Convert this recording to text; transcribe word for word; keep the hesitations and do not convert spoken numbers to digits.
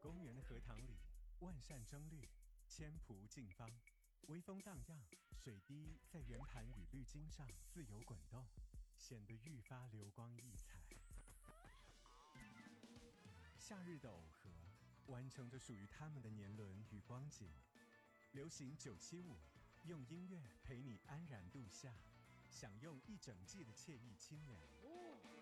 公园的荷塘里，万扇争绿，千蒲竞芳，微风荡漾，水滴在圆盘与绿茎上自由滚动，显得愈发流光溢彩。夏日的耦合，完成着属于他们的年轮与光景。流行九七五，用音乐陪你安然度夏，享用一整季的惬意清凉。